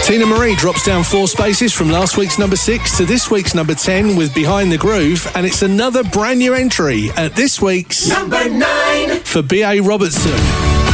Tina Marie drops down 4 spaces from last week's number 6 to this week's number 10 with Behind the Groove, and it's another brand new entry at this week's number 9 for B.A. Robertson.